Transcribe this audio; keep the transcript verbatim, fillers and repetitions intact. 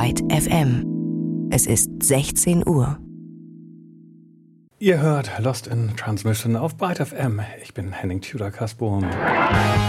Byte F M. Es ist sechzehn Uhr. Ihr hört Lost in Transmission auf Byte F M. Ich bin Henning Tudor-Kasborn.